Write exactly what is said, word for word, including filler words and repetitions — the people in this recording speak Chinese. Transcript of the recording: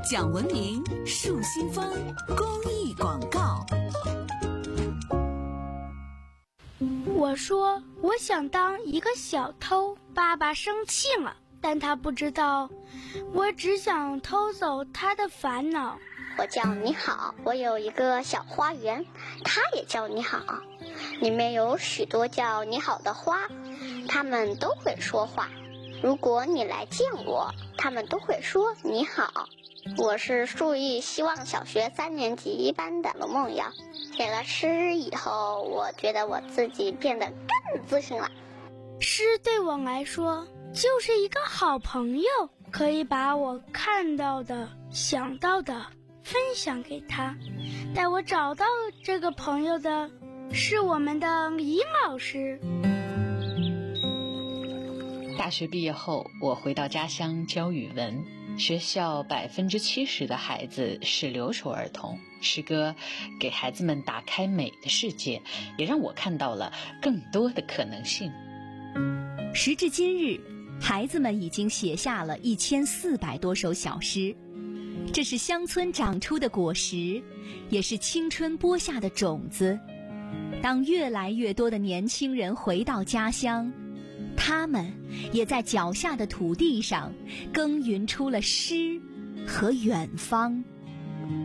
讲文明树新风公益广告。 我说我想当一个小偷，爸爸生气了，但他不知道我只想偷走他的烦恼。 我叫你好，我有一个小花园，它也叫你好，里面有许多叫你好的花，它们都会说话。如果你来见我，它们都会说你好。我是树艺希望小学三年级一班的龙梦瑶。写了诗以后，我觉得我自己变得更自信了。 诗对我来说就是一个好朋友，可以把我看到的、想到的分享给他。带我找到这个朋友的是我们的李老师。 大学毕业后，我回到家乡教语文。学校百分之七十的孩子是留守儿童，诗歌给孩子们打开美的世界，也让我看到了更多的可能性。 时至今日，孩子们已经写下了一千四百多首小诗，这是乡村长出的果实，也是青春播下的种子。当越来越多的年轻人回到家乡，他们也在脚下的土地上耕耘出了诗和远方。